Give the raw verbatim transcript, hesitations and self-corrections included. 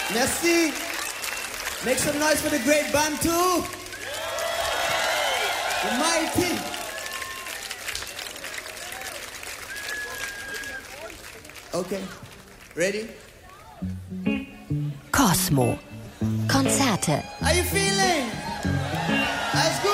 Merci. Make some noise for the great Bantu. The mighty. Okay. Ready? Cosmo. Konzerte. How you feeling? Alles gut?